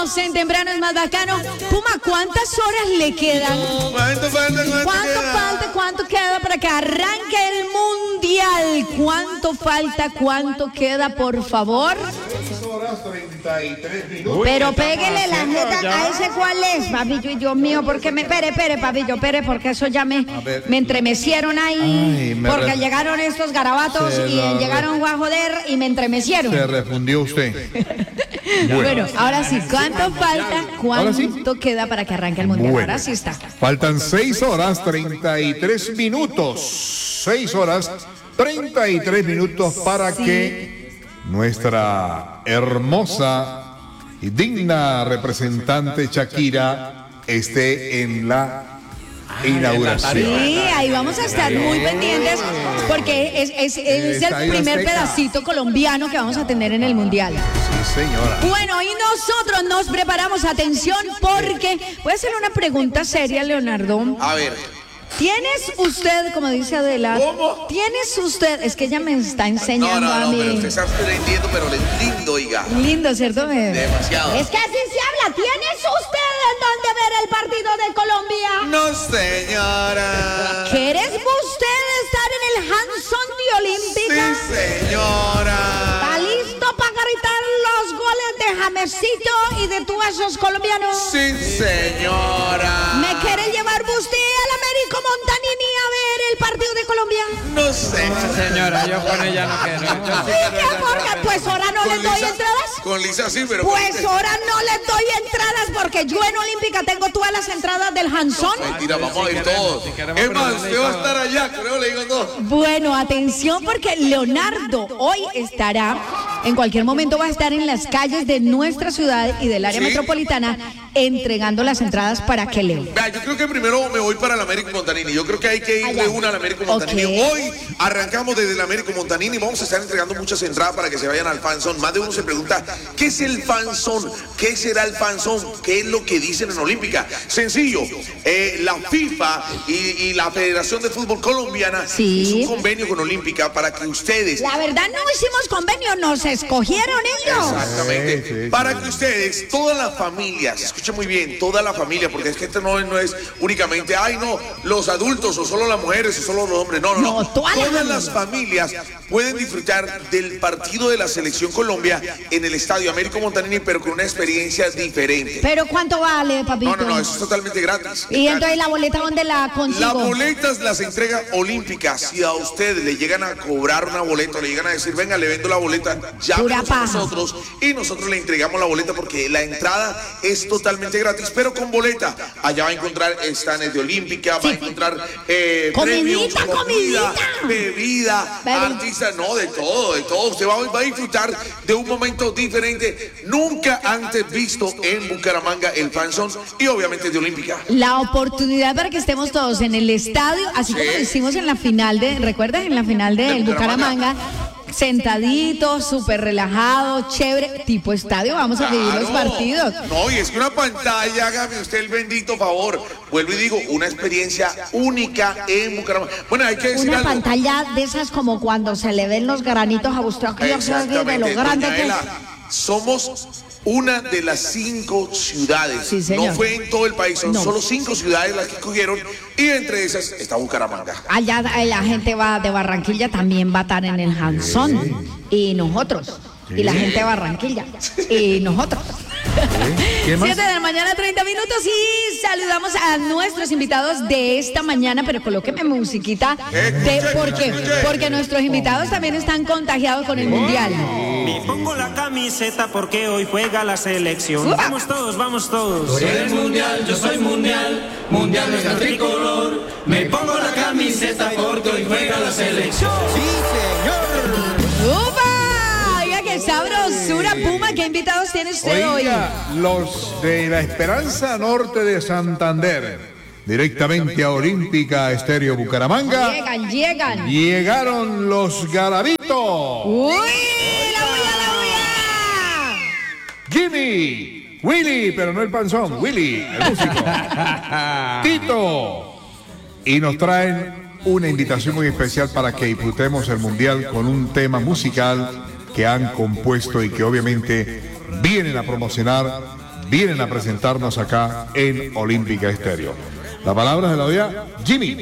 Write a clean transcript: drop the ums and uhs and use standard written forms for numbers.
Seguimos en Temprano es más bacano. Puma, ¿cuántas horas le quedan? ¿Cuánto queda para que arranque el mundial? ¿Cuánto falta? ¿Cuánto queda, por favor? 6 horas 33 minutos. Pero péguele la jeta a ese cuál es, papillo, y Dios mío, porque Pere, papillo, porque eso ya me entremecieron ahí. Porque llegaron estos garabatos llegaron a joder y me entremecieron. Se refundió usted. Bueno, ahora sí, ¿cuánto falta? ¿Cuánto queda para que arranque el mundial? Ahora sí está. Faltan 6 horas 33 minutos. 6 horas 33 minutos para que nuestra hermosa y digna representante Shakira esté en la inauguración. Sí, ahí vamos a estar muy pendientes porque es el primer pedacito colombiano que vamos a tener en el mundial. Sí, señora. Bueno, y nosotros nos preparamos, atención, porque voy a hacer una pregunta seria, Leonardo. A ver. ¿Tienes usted, como dice Adela? ¿Cómo? ¿Tienes usted? Es que ella me está enseñando a mí. Pero usted está aprendiendo, pero lindo, oiga. Lindo, ¿cierto? Demasiado. Es que así se habla. ¿Tienes usted en dónde ver el partido de Colombia? No, señora. ¿Quieres usted estar en el Hanson de Olímpica? Sí, señora. ¿Está listo para gritar los goles de Jamesito y de todos esos colombianos? Sí, señora. ¿Me quiere llevar usted al Américo Montanini a ver el partido de Colombia? No sé. Señora, yo con ella no quiero. Pues ahora no le doy entradas. Con Lisa sí, pero... Pues ahora no le doy entradas porque yo en Olímpica tengo todas las entradas del Hanson. Mentira, vamos a ir todos. Es más, usted va a estar allá, creo, le digo todo. Bueno, atención porque Leonardo hoy estará, en cualquier momento va a estar en las calles de nuestra ciudad y del área metropolitana entregando las entradas para que Leo. Vea, yo creo que primero me voy para el Américo Montanini. Yo creo que hay que ir de una al Américo Montanini. Hoy arrancamos desde el Américo Montanini. Vamos a estar entregando muchas entradas para que se vayan al fanzone. Más de uno se pregunta, ¿qué es el fanzone? ¿Qué será el fanzone? ¿Qué es lo que dicen en Olímpica? Sencillo, la FIFA y la Federación de Fútbol Colombiana hizo un convenio con Olímpica para que ustedes... La verdad no hicimos convenio, nos escogieron ellos. Exactamente. Para que ustedes, todas las familias, escuchen muy bien, toda la familia, porque es que esto no es únicamente, los adultos, o solo las mujeres, o solo los hombres. No. Todas las familias pueden disfrutar del partido de la Selección Colombia en el Estadio Américo Montanini, pero con una experiencia diferente. ¿Pero cuánto vale, papito? No, eso es totalmente gratis. ¿Y entonces la boleta dónde la consigo? Las boletas las entrega Olímpica. Si a ustedes le llegan a cobrar una boleta, le llegan a decir, venga, le vendo la boleta, llámenos a nosotros y nosotros le entregamos la boleta porque la entrada es totalmente gratis, pero con boleta. Allá va a encontrar stands de Olímpica, va a encontrar premios, comida, bebida, artistas, de todo. Usted va a disfrutar de un momento diferente, nunca antes visto en Bucaramanga, el fanzone y obviamente de Olímpica. La oportunidad para que estemos todos en el estadio, así como lo hicimos en la final ¿recuerdas? En la final del Bucaramanga. Sentaditos, súper relajados, chévere, tipo estadio, vamos a vivir los partidos. No, y es que una pantalla, hágame usted el bendito favor. Vuelvo y digo, una experiencia única en Bucaramanga. Bueno, hay que decir una algo. Pantalla de esas como cuando se le ven los granitos a usted, de lo grande que es. Somos una de las 5 ciudades. Sí, señor. No fue en todo el país, son solo 5 ciudades las que cogieron y entre esas está Bucaramanga. Allá la gente va de Barranquilla, también va a estar en el Hanson y nosotros. Y la gente de Barranquilla y nosotros. 7 de la mañana, 30 minutos y saludamos a nuestros invitados de esta mañana, pero colóqueme musiquita porque nuestros invitados también están contagiados con el mundial. Me pongo la camiseta porque hoy juega la selección. Vamos todos. Tú eres mundial, yo soy mundial nuestro tricolor. Me pongo la camiseta porque hoy juega la selección. Sí, señor. ¡Upa! ¡Qué sabrosura, Puma! ¿Qué invitados tiene usted hoy? Los de la Esperanza Norte de Santander, directamente a Olímpica Estéreo Bucaramanga. Llegan. Llegaron los Garabitos. ¡Uy! ¡La bulla! Jimmy, Willy, pero no el panzón, Willy, el músico. Tito. Y nos traen una invitación muy especial para que disfrutemos el mundial con un tema musical que han compuesto y que obviamente vienen a promocionar vienen a presentarnos acá en Olímpica Estéreo. La palabra se la doy a Jimmy.